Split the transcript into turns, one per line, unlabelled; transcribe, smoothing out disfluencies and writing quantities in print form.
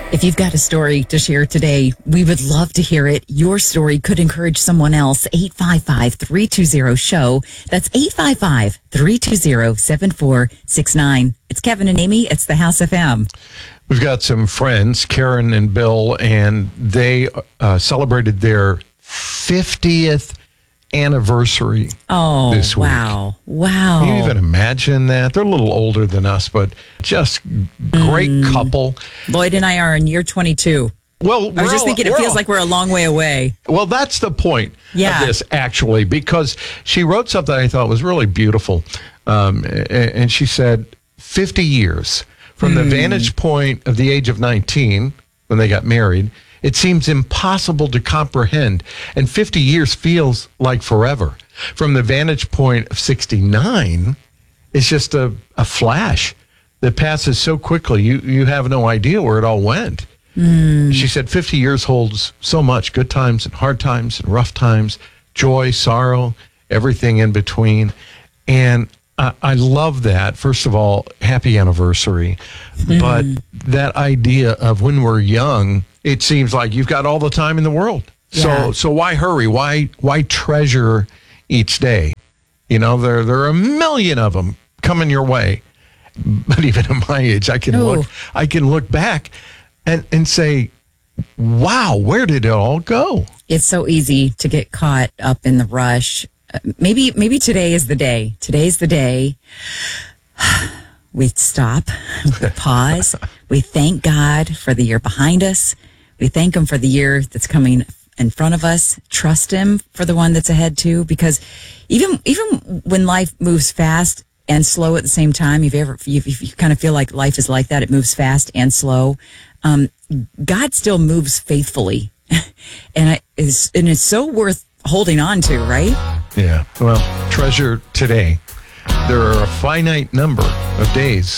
If you've got a story to share today, we would love to hear it. Your story could encourage someone else. 855-320-SHOW. That's 855-320-7469. It's Kevin and Amy. It's the House FM.
We've got some friends, Karen and Bill, and they celebrated their 50th anniversary this week.
Wow.
Can you even imagine that? They're a little older than us, but just great couple.
Lloyd and I are in year 22.
Well,
I was just thinking it feels like we're a long way away.
Well, that's the point of
Yeah.
this, actually, because she wrote something I thought was really beautiful. And she said, 50 years from the vantage point of the age of 19, when they got married, it seems impossible to comprehend, and 50 years feels like forever. From the vantage point of 69, it's just a flash that passes so quickly. You have no idea where it all went. She said 50 years holds so much, good times and hard times and rough times, joy, sorrow, everything in between. And I love that. First of all, happy anniversary. But that idea of when we're young, it seems like you've got all the time in the world.
Yeah.
So why hurry? Why treasure each day? You know, there are a million of them coming your way. But even at my age, I can look back and say, wow, where did it all go?
It's so easy to get caught up in the rush. Maybe today is the day. Today's the day. We stop, we pause, we thank God for the year behind us. We thank Him for the year that's coming in front of us. Trust Him for the one that's ahead too, because even when life moves fast and slow at the same time, if you kind of feel like life is like that, it moves fast and slow. God still moves faithfully, and it's so worth holding on to, right?
Yeah. Well, treasure today. There are a finite number of days